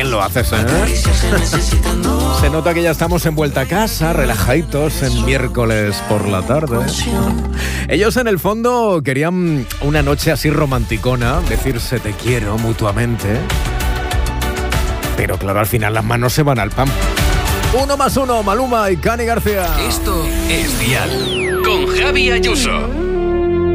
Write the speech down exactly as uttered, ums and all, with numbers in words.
bien lo haces, ¿eh? Se nota que ya estamos en vuelta a casa, relajaditos en miércoles por la tarde. Ellos en el fondo querían una noche así romanticona, decirse te quiero mutuamente. Pero claro, al final las manos se van al pan. Uno más uno, Maluma y Cani García. Esto es Dial, con Javi Ayuso.